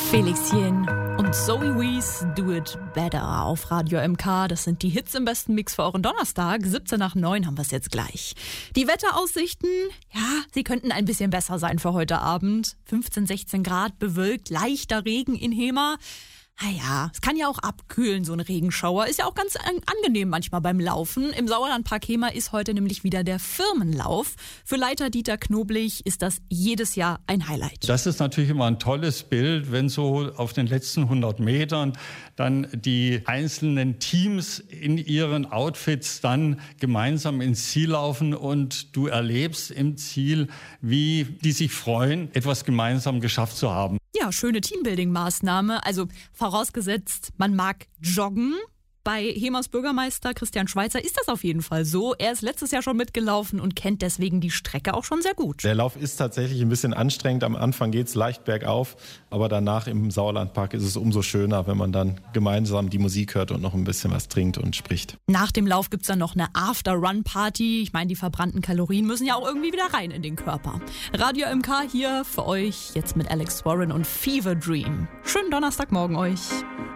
Felixchen und Zoe Wees, Do It Better auf Radio MK. Das sind die Hits im besten Mix für euren Donnerstag. 7 nach 9 haben wir es jetzt gleich. Die Wetteraussichten, ja, sie könnten ein bisschen besser sein für heute Abend. 15, 16 Grad, bewölkt, leichter Regen in Hema. Naja, es kann ja auch abkühlen, so ein Regenschauer. Ist ja auch ganz angenehm manchmal beim Laufen. Im Sauerlandpark Hema ist heute nämlich wieder der Firmenlauf. Für Leiter Dieter Knoblich ist das jedes Jahr ein Highlight. Das ist natürlich immer ein tolles Bild, wenn so auf den letzten 100 Metern dann die einzelnen Teams in ihren Outfits dann gemeinsam ins Ziel laufen und du erlebst im Ziel, wie die sich freuen, etwas gemeinsam geschafft zu haben. Ja, schöne Teambuilding-Maßnahme. Also vorausgesetzt, man mag joggen. Bei Hemas Bürgermeister Christian Schweizer ist das auf jeden Fall so. Er ist letztes Jahr schon mitgelaufen und kennt deswegen die Strecke auch schon sehr gut. Der Lauf ist tatsächlich ein bisschen anstrengend. Am Anfang geht es leicht bergauf, aber danach im Sauerlandpark ist es umso schöner, wenn man dann gemeinsam die Musik hört und noch ein bisschen was trinkt und spricht. Nach dem Lauf gibt's dann noch eine After-Run-Party. Ich meine, die verbrannten Kalorien müssen ja auch irgendwie wieder rein in den Körper. Radio MK hier für euch, jetzt mit Alex Warren und Fever Dream. Schönen Donnerstagmorgen euch.